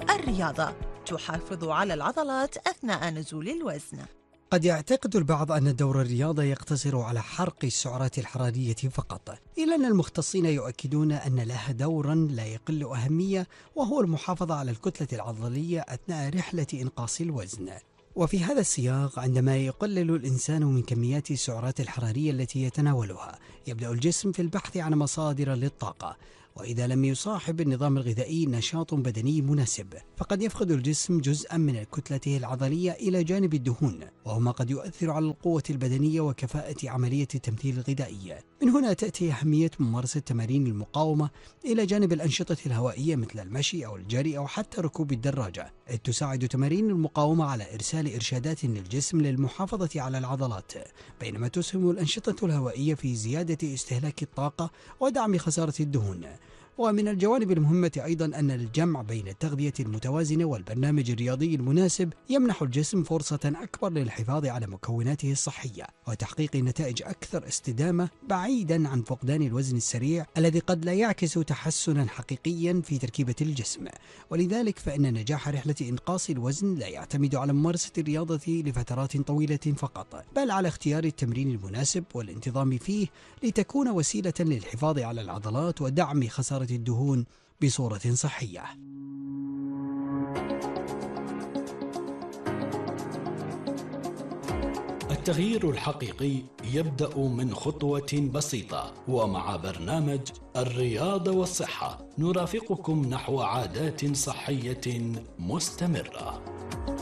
الرياضة تحافظ على العضلات أثناء نزول الوزن. قد يعتقد البعض أن دور الرياضة يقتصر على حرق السعرات الحرارية فقط، إلا أن المختصين يؤكدون أن لها دورا لا يقل أهمية، وهو المحافظة على الكتلة العضلية أثناء رحلة إنقاص الوزن. وفي هذا السياق، عندما يقلل الإنسان من كميات السعرات الحرارية التي يتناولها، يبدأ الجسم في البحث عن مصادر للطاقة، وإذا لم يصاحب النظام الغذائي نشاط بدني مناسب، فقد يفقد الجسم جزءا من كتلته العضلية إلى جانب الدهون، وهو ما قد يؤثر على القوة البدنية وكفاءة عملية التمثيل الغذائي. من هنا تأتي أهمية ممارسة تمارين المقاومة إلى جانب الأنشطة الهوائية مثل المشي أو الجري أو حتى ركوب الدراجة، إذ تساعد تمارين المقاومة على إرسال إرشادات للجسم للمحافظة على العضلات، بينما تسهم الأنشطة الهوائية في زيادة استهلاك الطاقة ودعم خسارة الدهون. ومن الجوانب المهمة أيضا أن الجمع بين التغذية المتوازنة والبرنامج الرياضي المناسب يمنح الجسم فرصة أكبر للحفاظ على مكوناته الصحية وتحقيق نتائج أكثر استدامة، بعيدا عن فقدان الوزن السريع الذي قد لا يعكس تحسنا حقيقيا في تركيبة الجسم. ولذلك فإن نجاح رحلة إنقاص الوزن لا يعتمد على ممارسة الرياضة لفترات طويلة فقط، بل على اختيار التمرين المناسب والانتظام فيه لتكون وسيلة للحفاظ على العضلات ودعم خسارة الدهون بصورة صحية. التغيير الحقيقي يبدأ من خطوة بسيطة، ومع برنامج الرياضة والصحة نرافقكم نحو عادات صحية مستمرة.